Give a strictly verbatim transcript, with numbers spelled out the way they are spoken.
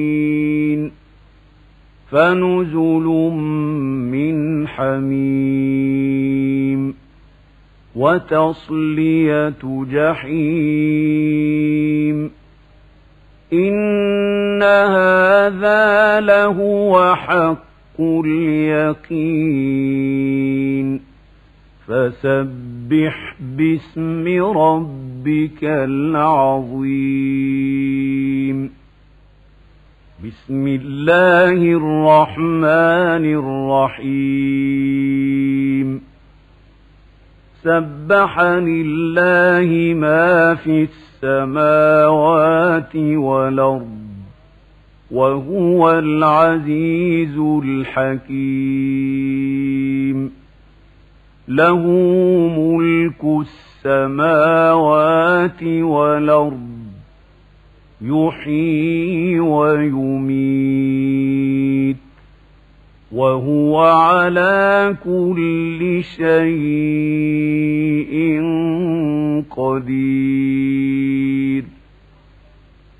فنزل من حميم وتصلية جحيم إن هذا لهو حق اليقين فسبح باسم ربك العظيم بسم الله الرحمن الرحيم سبح لله ما في السماوات والأرض وهو العزيز الحكيم له ملك السماوات والأرض يحيي ويميت وهو على كل شيء قدير